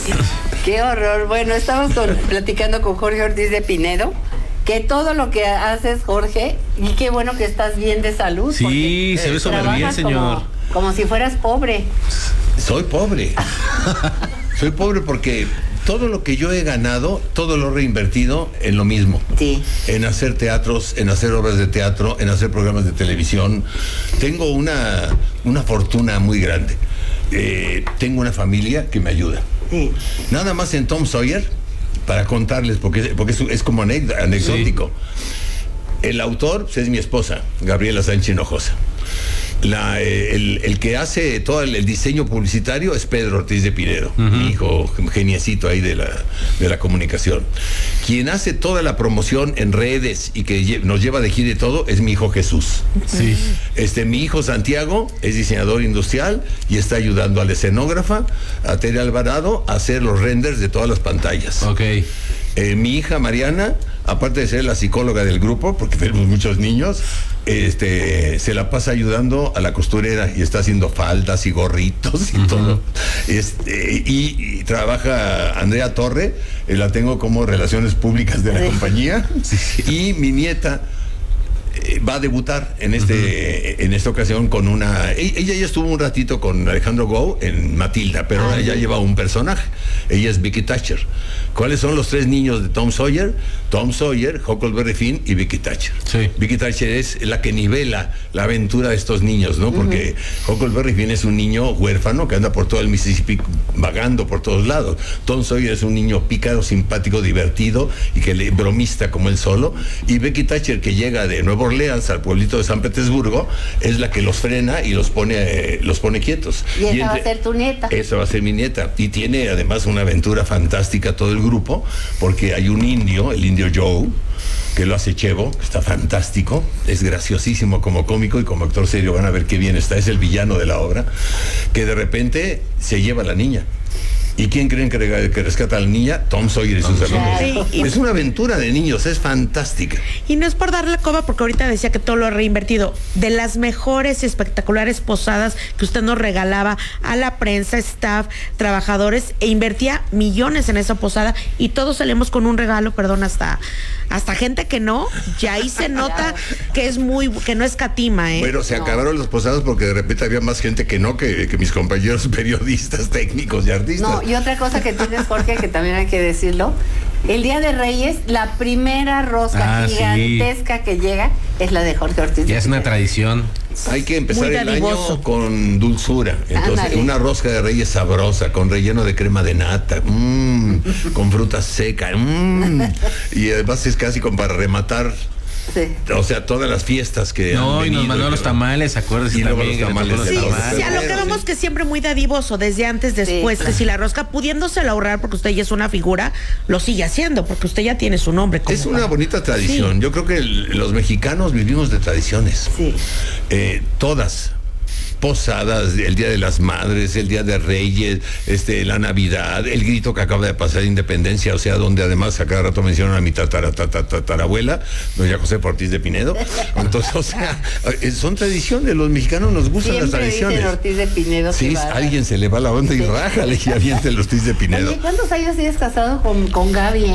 Qué horror. Bueno, estamos platicando con Jorge Ortiz de Pinedo, que todo lo que haces, Jorge, y qué bueno que estás bien de salud. Sí, se ve súper bien, señor. Como si fueras pobre. Soy pobre. Soy pobre porque todo lo que yo he ganado, todo lo he reinvertido en lo mismo. Sí. En hacer teatros, en hacer obras de teatro, en hacer programas de televisión. Tengo una fortuna muy grande. Tengo una familia que me ayuda. Sí. Nada más en Tom Sawyer, para contarles, porque es como anecdótico. Sí. El autor pues, es mi esposa, Gabriela Sánchez Hinojosa. El que hace todo el diseño publicitario es Pedro Ortiz de Pinedo, mi hijo geniecito ahí de la comunicación. Quien hace toda la promoción en redes y que nos lleva de gira y todo es mi hijo Jesús. Sí. Mi hijo Santiago es diseñador industrial y está ayudando a la escenógrafa, a Tere Alvarado, a hacer los renders de todas las pantallas. Ok. Mi hija Mariana, aparte de ser la psicóloga del grupo, porque tenemos muchos niños, se la pasa ayudando a la costurera y está haciendo faldas y gorritos y todo. Y trabaja Andrea Torre, la tengo como relaciones públicas de la compañía. Y mi nieta va a debutar en esta ocasión con una... Ella ya estuvo un ratito con Alejandro Gou en Matilda, pero ahora ya lleva un personaje. Ella es Vicky Thatcher. ¿Cuáles son los tres niños de Tom Sawyer? Tom Sawyer, Huckleberry Finn y Vicky Thatcher. Sí. Vicky Thatcher es la que nivela la aventura de estos niños, ¿no? Porque Huckleberry Finn es un niño huérfano que anda por todo el Mississippi vagando por todos lados. Tom Sawyer es un niño pícaro, simpático, divertido y que le bromista como él solo. Y Vicky Thatcher, que llega de Nueva Orleans al pueblito de San Petersburgo, es la que los frena y los pone quietos. Y esa va a ser tu nieta. Esa va a ser mi nieta. Y tiene además una aventura fantástica todo el grupo, porque hay un indio, el indio Joe, que lo hace Chevo, que está fantástico, es graciosísimo como cómico y como actor serio, van a ver qué bien está, es el villano de la obra, que de repente se lleva a la niña. ¿Y quién creen que rescata a la niña? Tom Sawyer y sus amigos. Sí, es una aventura de niños, es fantástica. Y no es por darle la coba, porque ahorita decía que todo lo ha reinvertido. De las mejores y espectaculares posadas que usted nos regalaba a la prensa, staff, trabajadores, e invertía millones en esa posada y todos salimos con un regalo, perdón, hasta gente que no, ya ahí se nota que no escatima, ¿eh? Bueno, se acabaron las posadas porque de repente había más gente que mis compañeros periodistas, técnicos y artistas. No, y otra cosa que tienes, Jorge, que también hay que decirlo, el Día de Reyes, la primera rosca gigantesca que llega es la de Jorge Ortiz. Ya es una tradición. Hay que empezar el año con dulzura. Entonces, una rosca de Reyes sabrosa, con relleno de crema de nata, con fruta seca, y además es casi como para rematar. Sí. O sea, todas las fiestas que han venido, y nos mandó los tamales, acuérdese. Y luego los tamales. Sí, a lo que vemos que siempre muy dadivoso, desde antes, después, que si la rosca, pudiéndosela ahorrar porque usted ya es una figura, lo sigue haciendo, porque usted ya tiene su nombre. Es una bonita tradición. Yo creo que los mexicanos vivimos de tradiciones. Sí. Todas. Posadas, el Día de las Madres, el Día de Reyes, la Navidad, el grito que acaba de pasar de Independencia, o sea, donde además a cada rato mencionan a mi tatarabuela, doña José Ortiz de Pinedo. Entonces, o sea, son tradiciones, los mexicanos nos gustan las tradiciones. Dicen Ortiz de Pinedo. Sí, alguien se le va la onda y rájale y avienta el Ortiz de Pinedo. Oye, ¿cuántos años tienes casado con Gaby,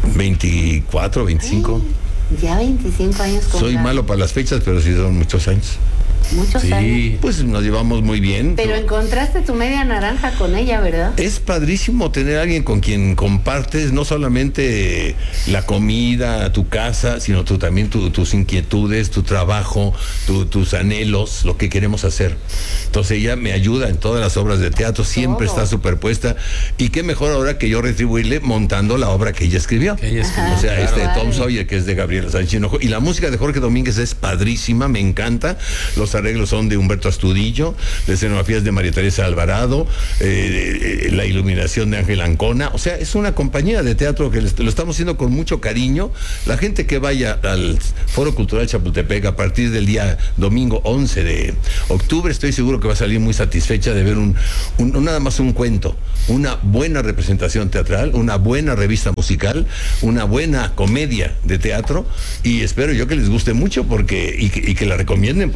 24, 25. Ya 25 años con Soy Gaby. Malo para las fechas, pero sí son muchos años. Muchos años. Pues nos llevamos muy bien. Pero encontraste tu media naranja con ella, ¿verdad? Es padrísimo tener a alguien con quien compartes no solamente la comida, tu casa, sino también tus inquietudes, tu trabajo, tus anhelos, lo que queremos hacer. Entonces ella me ayuda en todas las obras de teatro, siempre está superpuesta. Y qué mejor ahora que yo retribuirle montando la obra que ella escribió. O sea, Tom Sawyer, que es de Gabriela Sánchez Hinojosa. Y la música de Jorge Domínguez es padrísima, me encanta. Los arreglos son de Humberto Astudillo, de escenografías de María Teresa Alvarado, la iluminación de Ángel Ancona. O sea, es una compañía de teatro que lo estamos haciendo con mucho cariño. La gente que vaya al Foro Cultural Chapultepec a partir del día domingo 11 de octubre, estoy seguro que va a salir muy satisfecha de ver nada más un cuento, una buena representación teatral, una buena revista musical, una buena comedia de teatro, y espero yo que les guste mucho y que la recomienden, porque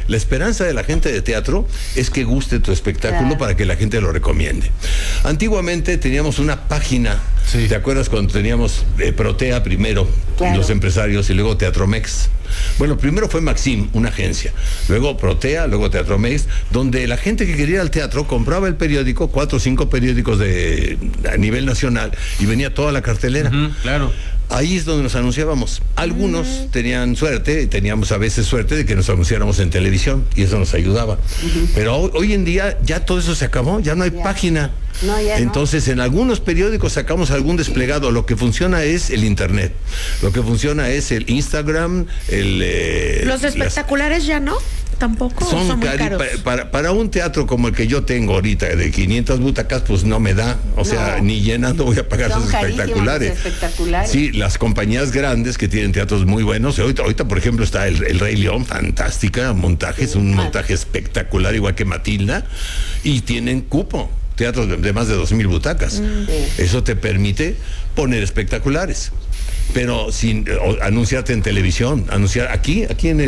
La esperanza de la gente de teatro es que guste tu espectáculo para que la gente lo recomiende. Antiguamente teníamos una página, ¿te acuerdas cuando teníamos Protea primero, los empresarios, y luego Teatromex? Bueno, primero fue Maxim, una agencia, luego Protea, luego Teatromex, donde la gente que quería ir al teatro compraba el periódico, 4 o 5 periódicos a nivel nacional, y venía toda la cartelera. Claro. Ahí es donde nos anunciábamos. Algunos tenían suerte, teníamos a veces suerte de que nos anunciáramos en televisión, y eso nos ayudaba. Pero hoy en día ya todo eso se acabó, ya no hay página. No, entonces, en algunos periódicos sacamos algún desplegado. Lo que funciona es el internet. Lo que funciona es el Instagram, los espectaculares ya no. Tampoco son muy caros. Para un teatro como el que yo tengo ahorita, de 500 butacas, pues no me da. O sea, ni llenando voy a pagar sus espectaculares. Sí, las compañías grandes que tienen teatros muy buenos. Ahorita por ejemplo, está el Rey León, fantástica, montajes, un montaje espectacular, igual que Matilda, y tienen cupo. Teatros de más de 2,000 butacas. Eso te permite poner espectaculares, pero sin anunciarte en televisión, anunciar aquí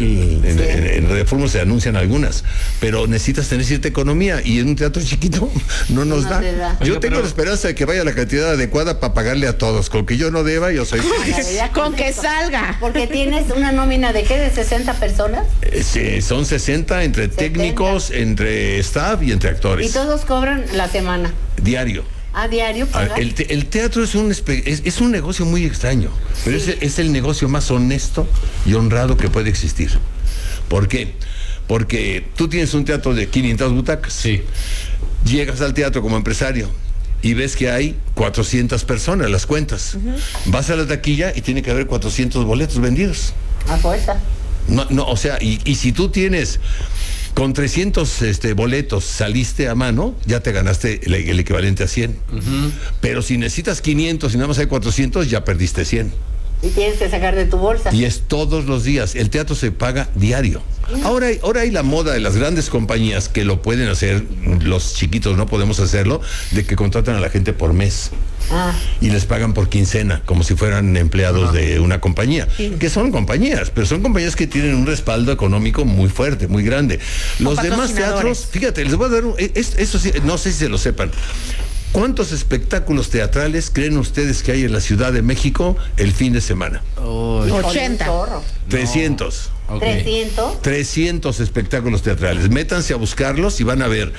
en Reforma se anuncian algunas, pero necesitas tener cierta economía, y en un teatro chiquito no nos da. Yo tengo la esperanza de que vaya la cantidad adecuada para pagarle a todos. Con que yo no deba, yo soy feliz. Con que salga. Porque tienes una nómina de ¿qué? ¿De 60 personas? Son 60 entre 70. Técnicos, entre staff y entre actores. Y todos cobran la semana. Diario. ¿A diario pagas? El teatro es un negocio muy extraño, pero es el negocio más honesto y honrado que puede existir. ¿Por qué? Porque tú tienes un teatro de 500 butacas. Sí. Llegas al teatro como empresario y ves que hay 400 personas, las cuentas. Vas a la taquilla y tiene que haber 400 boletos vendidos. A fuerza. No, o sea, y si tú tienes... Con 300 boletos saliste a mano, ya te ganaste el equivalente a 100. Pero si necesitas 500 y nada más hay 400, ya perdiste 100. Y tienes que sacar de tu bolsa. Y es todos los días. El teatro se paga diario. Ahora hay la moda de las grandes compañías que lo pueden hacer, los chiquitos no podemos hacerlo, de que contratan a la gente por mes. Y les pagan por quincena, como si fueran empleados de una compañía, que son compañías, pero son compañías que tienen un respaldo económico muy fuerte, muy grande. Los demás teatros, fíjate, les voy a dar eso sí, no sé si se lo sepan. ¿Cuántos espectáculos teatrales creen ustedes que hay en la Ciudad de México el fin de semana? 80. 300. Okay. 300 espectáculos teatrales. Métanse a buscarlos y van a ver.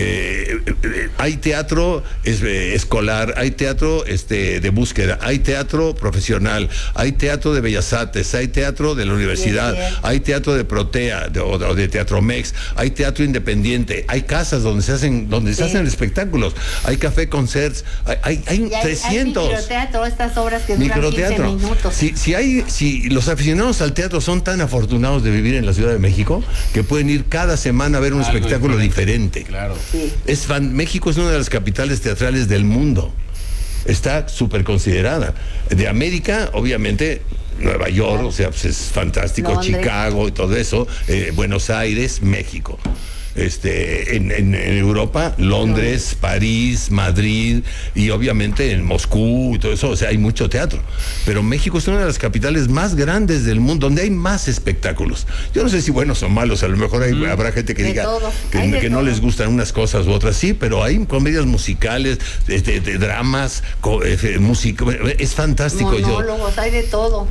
Hay teatro escolar, hay teatro de búsqueda, hay teatro profesional, hay teatro de Bellas Artes, hay teatro de la universidad, hay teatro de Protea o de Teatromex, hay teatro independiente, hay casas donde se hacen espectáculos, hay café concerts, hay 300. Hay microteatro, estas obras que duran 15 minutos. Si los aficionados al teatro son tan afortunados de vivir en la Ciudad de México, que pueden ir cada semana a ver un espectáculo diferente. Claro. Sí. México es una de las capitales teatrales del mundo. Está súper considerada. De América, obviamente, Nueva York, o sea, pues es fantástico, Londres. Chicago y todo eso, Buenos Aires, México. En Europa, Londres, París, Madrid y obviamente en Moscú y todo eso, o sea, hay mucho teatro. Pero México es una de las capitales más grandes del mundo, donde hay más espectáculos. Yo no sé si buenos o malos, a lo mejor habrá gente que diga que no les gustan unas cosas u otras, sí, pero hay comedias musicales, de dramas, música, es fantástico. Monólogos, hay de todo.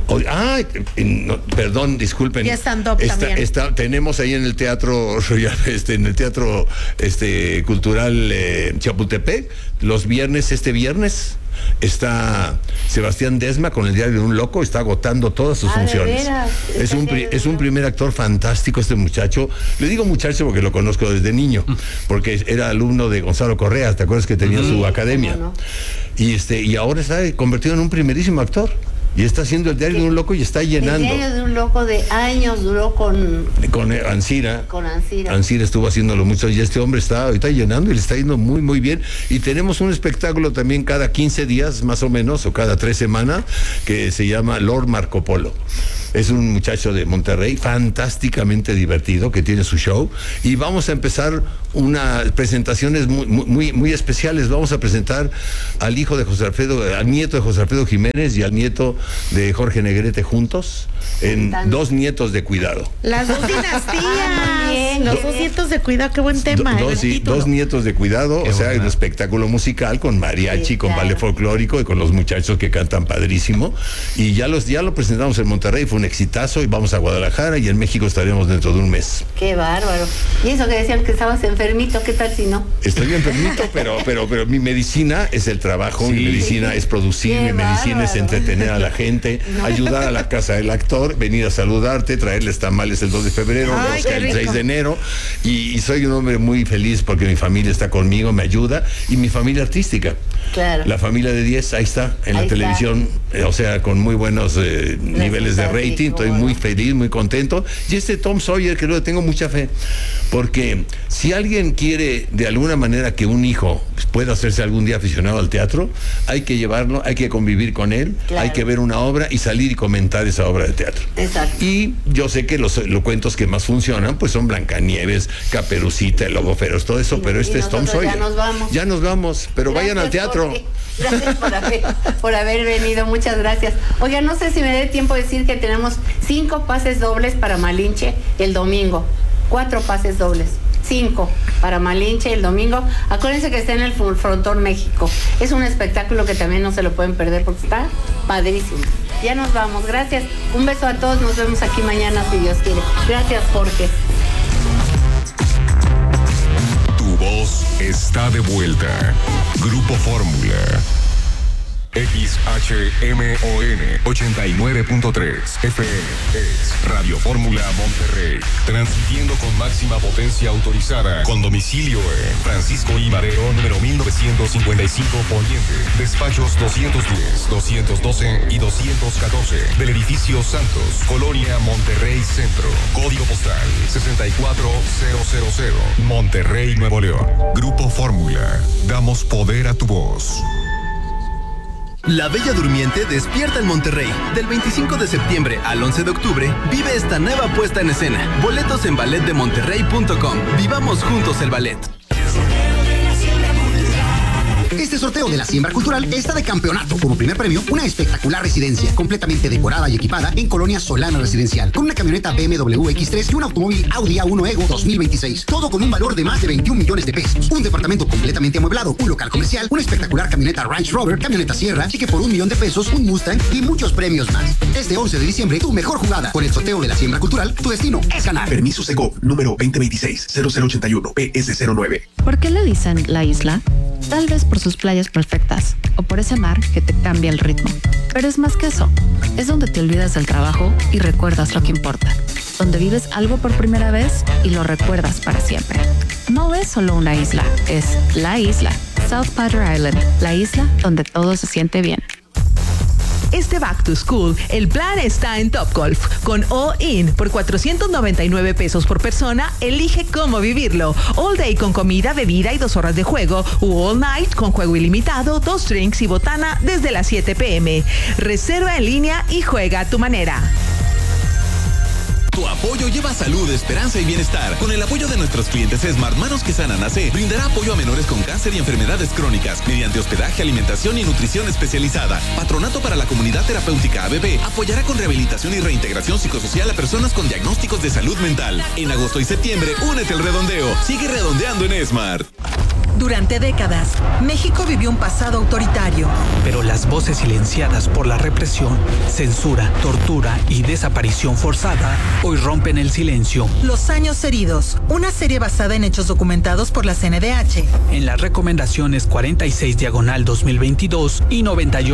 Perdón, disculpen. Y stand-up también. Tenemos ahí en el Teatro Royal, en el Teatro Cultural Chapultepec, los viernes, este viernes está Sebastián Desma con el Diario de un Loco, está agotando todas sus funciones. Es un primer actor fantástico este muchacho. Le digo muchacho porque lo conozco desde niño, porque era alumno de Gonzalo Correa, ¿te acuerdas que tenía su academia? No. Y ahora está convertido en un primerísimo actor. Y está haciendo el Diario de un Loco y está llenando. El Diario de un Loco de años duró con Ancira. Con Ancira. Ancira estuvo haciéndolo mucho y este hombre está llenando y le está yendo muy, muy bien. Y tenemos un espectáculo también cada 15 días más o menos, o cada 3 semanas, que se llama Lord Marco Polo. Es un muchacho de Monterrey, fantásticamente divertido, que tiene su show. Y vamos a empezar unas presentaciones muy, muy especiales. Vamos a presentar al nieto de José Alfredo Jiménez y al nieto de Jorge Negrete juntos en Dos Nietos de Cuidado. Las dos dinastías. Los dos nietos de cuidado, qué buen tema. Dos Nietos de Cuidado, qué un espectáculo musical con mariachi, con ballet folclórico y con los muchachos que cantan padrísimo. Y ya lo presentamos en Monterrey, fue un exitazo, y vamos a Guadalajara, y en México estaremos dentro de un mes. Qué bárbaro. Y eso que decían que estabas enfermito, ¿qué tal si no? Estoy enfermito, pero mi medicina es el trabajo, mi medicina es producir, mi medicina es entretener a la gente, ayudar a la casa del actor, venir a saludarte, traerles tamales el 2 de febrero, el 6 de enero, y soy un hombre muy feliz porque mi familia está conmigo, me ayuda, y mi familia artística. Claro. La familia de 10, ahí está, en la televisión, o sea, con muy buenos niveles de rating, estoy muy feliz, muy contento. Y Tom Sawyer, que le tengo mucha fe, porque si alguien quiere de alguna manera que un hijo pueda hacerse algún día aficionado al teatro, hay que llevarlo, hay que convivir con él, hay que ver una obra y salir y comentar esa obra de teatro. Exacto. Y yo sé que los cuentos que más funcionan pues son Blancanieves, Caperucita, El Lobo Feroz, todo eso, pero este es Tom Sawyer. Ya nos vamos, pero vayan al teatro. Gracias por haber venido, muchas gracias. Oiga, no sé si me dé tiempo de decir que tenemos 5 pases dobles para Malinche el domingo, 4 pases dobles. 5 para Malinche el domingo. Acuérdense que está en el Frontón México. Es un espectáculo que también no se lo pueden perder porque está padrísimo. Ya nos vamos, gracias. Un beso a todos, nos vemos aquí mañana si Dios quiere. Gracias, Jorge. Tu voz está de vuelta. Grupo Fórmula. XHMON 89.3 FM es Radio Fórmula Monterrey, transmitiendo con máxima potencia autorizada, con domicilio en Francisco I. Madero, número 1955 Poniente, despachos 210, 212 y 214 del edificio Santos, Colonia Monterrey Centro, código postal 64000, Monterrey, Nuevo León. Grupo Fórmula, damos poder a tu voz. La Bella Durmiente despierta en Monterrey. Del 25 de septiembre al 11 de octubre, vive esta nueva puesta en escena. Boletos en balletdemonterrey.com. Vivamos juntos el ballet. Este sorteo de la Siembra Cultural está de campeonato. Como primer premio, una espectacular residencia, completamente decorada y equipada en Colonia Solana Residencial, con una camioneta BMW X3 y un automóvil Audi A1 Ego 2026. Todo con un valor de más de 21 millones de pesos. Un departamento completamente amueblado, un local comercial, una espectacular camioneta Range Rover, camioneta Sierra, y que por $1 millón de pesos, un Mustang y muchos premios más. Este 11 de diciembre, tu mejor jugada. Con el sorteo de la Siembra Cultural, tu destino es ganar. Permiso Segov, número 2026-0081, PS09. ¿Por qué le dicen la isla? Tal vez por sus playas perfectas o por ese mar que te cambia el ritmo. Pero es más que eso. Es donde te olvidas del trabajo y recuerdas lo que importa. Donde vives algo por primera vez y lo recuerdas para siempre. No es solo una isla, es la isla. South Padre Island, la isla donde todo se siente bien. Este Back to School, el plan está en Topgolf. Con All In por $499 por persona, elige cómo vivirlo. All Day con comida, bebida y 2 horas de juego. O All Night con juego ilimitado, 2 drinks y botana desde las 7 p.m. Reserva en línea y juega a tu manera. Tu apoyo lleva salud, esperanza y bienestar. Con el apoyo de nuestros clientes Smart Manos que Sanan AC, brindará apoyo a menores con cáncer y enfermedades crónicas mediante hospedaje, alimentación y nutrición especializada. Patronato para la Comunidad Terapéutica ABB apoyará con rehabilitación y reintegración psicosocial a personas con diagnósticos de salud mental. En agosto y septiembre, únete al redondeo. Sigue redondeando en Smart. Durante décadas, México vivió un pasado autoritario. Pero las voces silenciadas por la represión, censura, tortura y desaparición forzada hoy rompen el silencio. Los años heridos, una serie basada en hechos documentados por la CNDH. En las recomendaciones 46/2022 y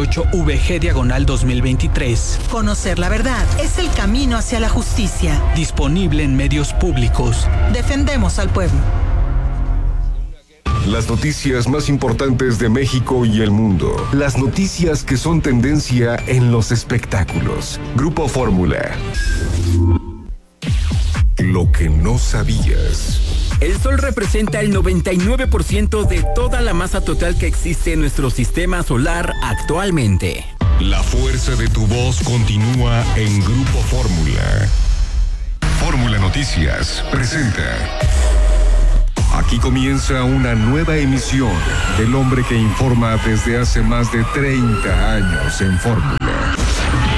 98VG/2023. Conocer la verdad es el camino hacia la justicia. Disponible en medios públicos. Defendemos al pueblo. Las noticias más importantes de México y el mundo. Las noticias que son tendencia en los espectáculos. Grupo Fórmula. Lo que no sabías. El Sol representa el 99% de toda la masa total que existe en nuestro sistema solar actualmente. La fuerza de tu voz continúa en Grupo Fórmula. Fórmula Noticias presenta. Aquí comienza una nueva emisión del hombre que informa desde hace más de 30 años en Fórmula.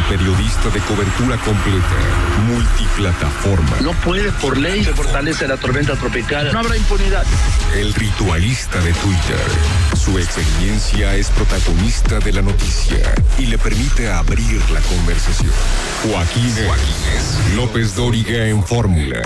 periodista de cobertura completa, multiplataforma. No puede, por ley, se fortalece la tormenta tropical. No habrá impunidad. El ritualista de Twitter. Su experiencia es protagonista de la noticia y le permite abrir la conversación. Joaquín López Dóriga en Fórmula.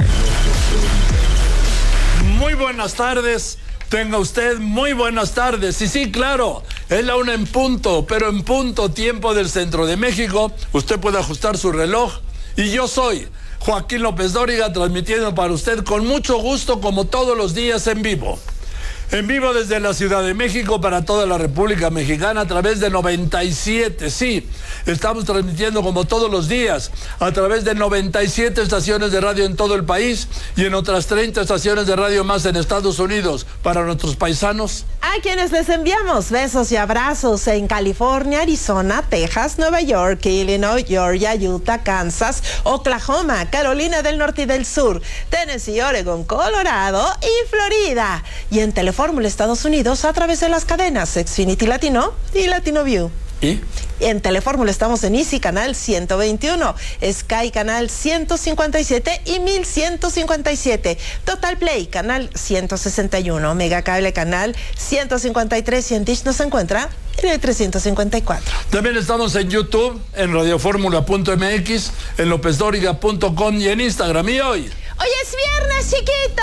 Muy buenas tardes. Tenga usted muy buenas tardes. Y sí, claro, es la 1 en punto, pero en punto tiempo del centro de México. Usted puede ajustar su reloj. Y yo soy Joaquín López Dóriga, transmitiendo para usted con mucho gusto, como todos los días, en vivo. En vivo desde la Ciudad de México para toda la República Mexicana a través de 97. Sí, estamos transmitiendo como todos los días a través de 97 estaciones de radio en todo el país y en otras 30 estaciones de radio más en Estados Unidos para nuestros paisanos. A quienes les enviamos besos y abrazos en California, Arizona, Texas, Nueva York, Illinois, Georgia, Utah, Kansas, Oklahoma, Carolina del Norte y del Sur, Tennessee, Oregon, Colorado y Florida. Y en Telefórmula Estados Unidos a través de las cadenas Xfinity Latino y Latino View. ¿Y? En Telefórmula estamos en Easy Canal 121, Sky Canal 157 y 1157, Total Play Canal 161, Mega Cable Canal 153 y en Dish nos encuentra en el 354. También estamos en YouTube, en radioformula.mx, en lopezdoriga.com y en Instagram. Y hoy es viernes, chiquito.